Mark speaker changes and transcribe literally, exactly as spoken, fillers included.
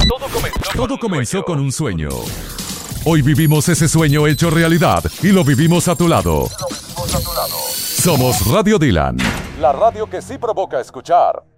Speaker 1: Todo comenzó,
Speaker 2: Todo comenzó con un sueño. Hoy vivimos ese sueño hecho realidad y lo vivimos a tu lado. Somos Radio Dylan, la radio que sí provoca escuchar.